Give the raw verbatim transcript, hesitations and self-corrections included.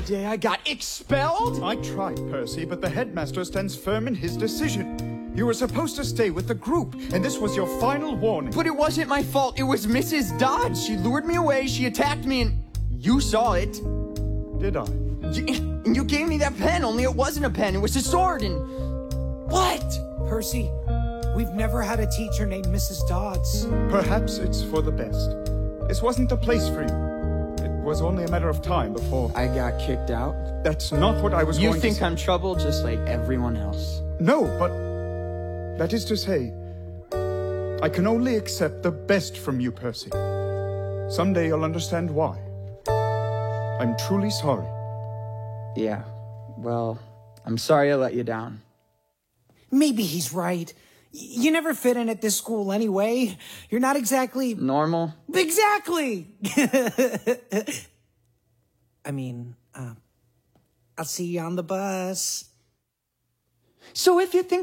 the day I got expelled? I tried, Percy, but the headmaster stands firm in his decision. You were supposed to stay with the group, and this was your final warning. But it wasn't my fault. It was Missus Dodge. She lured me away, she attacked me, and you saw it. Did I? You, and you gave me that pen, only it wasn't a pen. It was a sword, and... What? Percy, we've never had a teacher named Missus Dodds. Perhaps it's for the best. This wasn't the place for you. It was only a matter of time before... I got kicked out? That's not what I was You going to think say. I'm trouble just like everyone else? No, but... That is to say... I can only accept the best from you, Percy. Someday you'll understand why. I'm truly sorry. Yeah, well, I'm sorry I let you down. Maybe he's right. Y- You never fit in at this school anyway. You're not exactly... Normal? Exactly! I mean, uh, I'll see you on the bus. So if you think